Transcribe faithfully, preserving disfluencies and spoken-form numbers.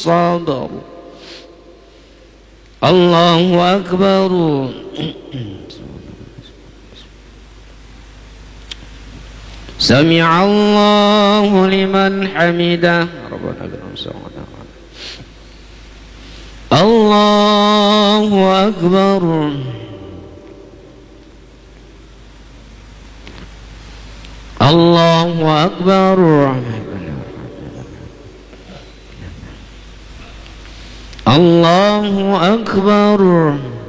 الصبر. الله أكبر. سمع الله لمن حمده. ربنا لك الحمد. الله أكبر. الله أكبر. الله أكبر.